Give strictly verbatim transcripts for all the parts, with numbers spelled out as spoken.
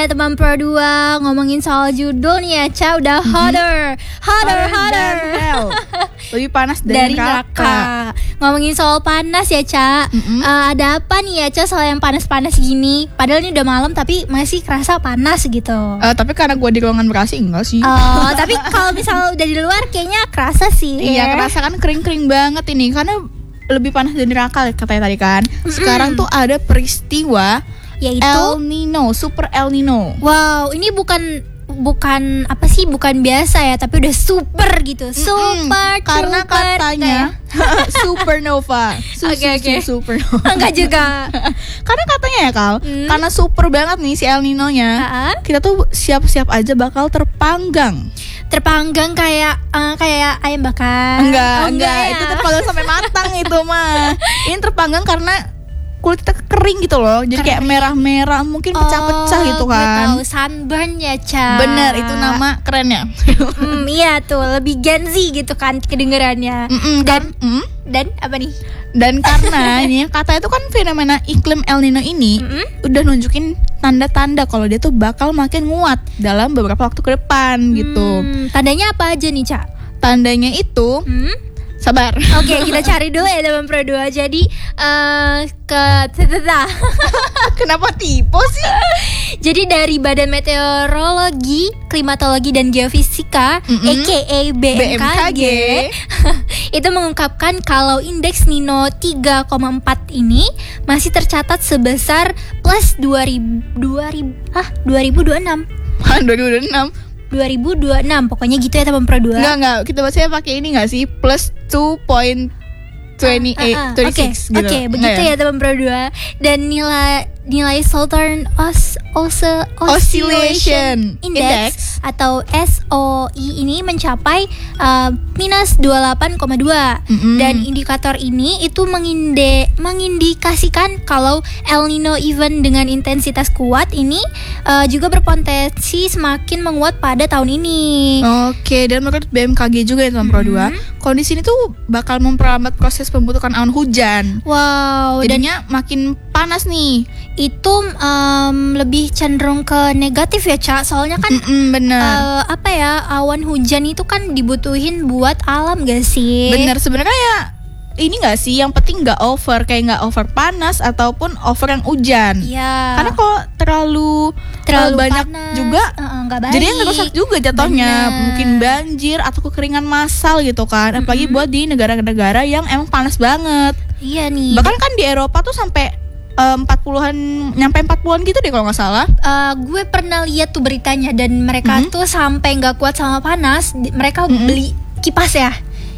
Teman Pro dua ngomongin soal judul nih ya, Ca, udah hotter, hotter, hotter. Lebih panas dari, dari neraka. neraka. Ngomongin soal panas ya, Ca. Mm-hmm. Uh, ada apa nih ya, Ca, soal yang panas-panas gini? Padahal ini udah malam tapi masih kerasa panas gitu. Uh, tapi karena gue di ruangan berasi enggak sih. Oh, tapi kalau misalnya udah di luar kayaknya kerasa sih. Iya, kerasa kan kering-kering banget ini karena lebih panas dari neraka katanya tadi kan. Sekarang tuh ada peristiwa yaitu El Nino, Super El Nino. Wow, ini bukan bukan apa sih, bukan biasa ya, tapi udah super gitu. Super, Mm-mm. Karena super, katanya supernova. Su- Oke, su- oke. su- Supernova. enggak juga. Karena katanya ya Kal, Hmm. karena super banget nih si El Nino-nya. Ha-ha. Kita tuh siap-siap aja bakal terpanggang. Terpanggang kayak uh, kayak ayam bakar. Enggak, Oh, enggak, ya? itu terpanggang sampai matang itu mah. Ini terpanggang karena kulit kita kering gitu loh. Jadi kayak Kering. merah-merah, mungkin pecah-pecah Oh, gitu gue kan. tahu, sunburn ya, Ca. Bener, itu nama kerennya. Hmm, iya tuh, lebih Gen Z gitu kan kedengerannya. Mm-mm, Dan mm. dan apa nih? Dan karena ini kata itu kan fenomena iklim El Nino ini Mm-mm. udah nunjukin tanda-tanda kalau dia tuh bakal makin nguat dalam beberapa waktu ke depan gitu. Hmm, tandanya apa aja nih, Ca? Tandanya itu Hmm? sabar. Oke, kita cari dulu ya teman Pro dua. Jadi eh ke teteta. Kenapa tipe sih? Jadi dari Badan Meteorologi, Klimatologi dan Geofisika, Mm-mm. aka B M K G, itu mengungkapkan kalau indeks Nino tiga koma empat ini masih tercatat sebesar plus dua ribu dua ribu ah dua ribu dua puluh enam. dua ribu dua puluh enam dua ribu dua puluh enam pokoknya gitu ya teman Pro dua. Enggak, enggak. Kita bacanya pakai ini enggak sih? Plus two point two eight, Ah, ah, ah. dua Oke, enam gitu. oke, begitu ya teman Pro dua. Dan nilai nilai Southern Os, Os, Oscillation Oscillation Index, Index. atau S O I ini mencapai uh, minus dua puluh delapan koma dua. Mm-mm. Dan indikator ini itu menginde, mengindikasikan kalau El Nino event dengan intensitas kuat ini uh, juga berpotensi semakin menguat pada tahun ini. Oke, dan menurut B M K G juga ya teman Pro dua, kondisi ini tuh bakal memperlambat proses pembentukan awan hujan. Wow, dan Jadinya makin panas nih. itu um, lebih cenderung ke negatif ya, Ca. Soalnya kan Mm-mm, bener. uh, apa ya, awan hujan itu kan dibutuhin buat alam gak sih? Bener, sebenarnya ya ini nggak sih, yang penting nggak over, kayak nggak over panas ataupun over yang hujan. Iya. Karena kalau terlalu terlalu uh, banyak panas, juga, uh, nggak baik. jadinya ngerusak juga jatuhnya. Bener. Mungkin banjir atau kekeringan massal gitu kan. Apalagi buat di negara-negara yang emang panas banget. Iya nih. Bahkan kan di Eropa tuh sampai uh, empat puluhan, nyampe empat puluhan gitu deh kalau nggak salah. Uh, gue pernah lihat tuh beritanya, dan mereka Mm-hmm. tuh sampai nggak kuat sama panas, di- mereka Mm-hmm. beli kipas ya.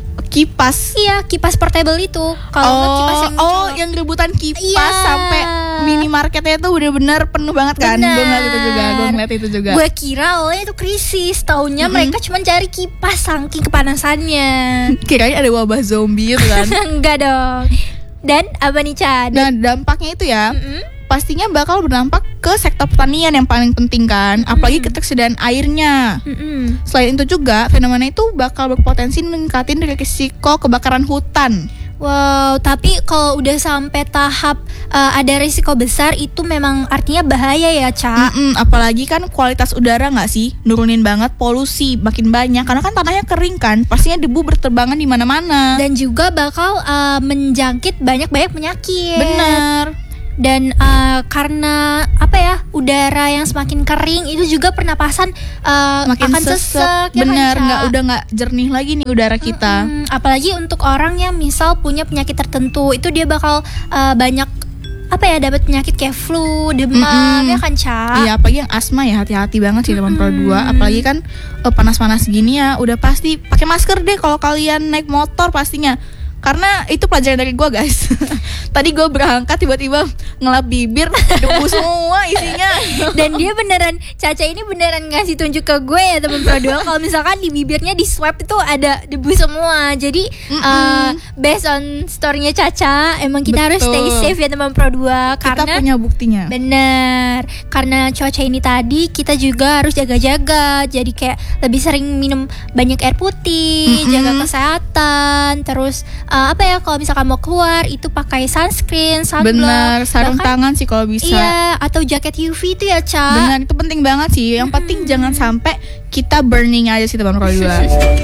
Kipas. Iya, kipas portable itu. Kalau nggak Oh, kipas yang oh, yang rebutan kipas Iya. sampai minimarketnya tuh bener-bener penuh banget kan. Bener. Gue ngeliat itu juga, gue ngeliat itu juga. Gue kira awalnya itu krisis, taunya Mm-mm. mereka cuma cari kipas saking kepanasannya. Kirain ada wabah zombie gitu kan. Enggak dong. Dan apa nih, Ca? Nah, dampaknya itu ya, Mm-mm. pastinya bakal berdampak ke sektor pertanian yang paling penting kan, apalagi ketersediaan airnya. Mm-mm. Selain itu juga, fenomena itu bakal berpotensi meningkatin risiko kebakaran hutan. Wow, tapi kalau udah sampai tahap uh, ada risiko besar, itu memang artinya bahaya ya, Ca. Mm-mm, apalagi kan kualitas udara nggak sih, nurunin banget, polusi makin banyak karena kan tanahnya kering kan, pastinya debu berterbangan di mana-mana. Dan juga bakal uh, menjangkit banyak-banyak penyakit. Bener. Dan uh, karena apa ya, udara yang semakin kering itu juga pernapasan uh, Makin akan sesek, sesek, ya kan, bener, Ca? nggak udah nggak jernih lagi nih udara kita. Mm-mm. Apalagi untuk orang yang misal punya penyakit tertentu, itu dia bakal uh, banyak apa ya, dapat penyakit kayak flu, demam, Mm-mm. ya kan, Ca? Iya, apalagi yang asma ya, hati-hati banget sih teman Pro dua. Apalagi kan eh, panas-panas gini ya, udah pasti pakai masker deh kalau kalian naik motor pastinya. Karena itu pelajaran dari gue guys. Tadi gue berangkat tiba-tiba ngelap bibir, debu semua isinya. Dan dia beneran, Caca ini beneran ngasih tunjuk ke gue ya teman Pro dua, kalau misalkan di bibirnya di swab itu ada debu semua. Jadi uh, based on story-nya Caca, emang kita harus Betul. stay safe ya teman Pro dua. Kita Karena punya buktinya. bener, karena cuaca ini tadi kita juga harus jaga-jaga. Jadi kayak lebih sering minum banyak air putih, Mm-mm. jaga kesehatan, terus uh, apa ya, kalau misalkan mau keluar itu pakai sunscreen, sunblock. Bener, sarung bahkan, tangan sih kalau bisa. Iya, atau jaket U V itu ya, Ca. Benar, itu penting banget sih. Yang penting jangan sampai kita burning aja sih teman-teman.